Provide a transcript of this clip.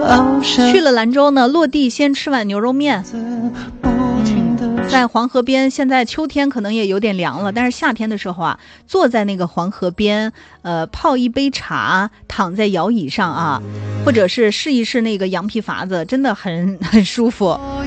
去了兰州呢，落地先吃碗牛肉面。在黄河边，现在秋天可能也有点凉了，但是夏天的时候啊，坐在那个黄河边，泡一杯茶，躺在摇椅上啊，或者是试一试那个羊皮筏子，真的很舒服。